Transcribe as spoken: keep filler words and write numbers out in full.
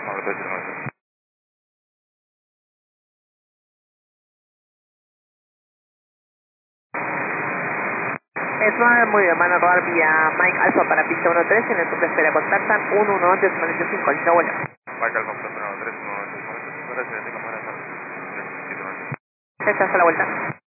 Es muy bien, van a rodar vía Mike Alfa para pista uno tres, en el punto de espera contactan uno uno ocho noventa y cinco, línea buena. Mike Alfa, pista uno tres, uno ocho noventa y cinco, gracias, tengo buenas tardes. Esta es la vuelta.